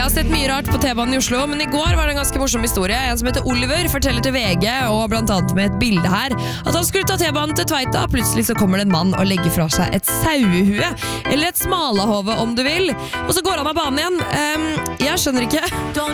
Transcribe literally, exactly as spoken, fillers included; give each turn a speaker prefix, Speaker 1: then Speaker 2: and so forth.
Speaker 1: har sett mye rart på T-banen i Oslo, men i går var det en ganske morsom historie. En som heter Oliver forteller til V G, og blant annet med et bilde her, at han skulle ta T-banen til Tveita. Plutselig så kommer det en mann og legger fra seg et sauehue, eller et smalahove om du vil, og så går han av banen igjen. Um, jeg skjønner ikke.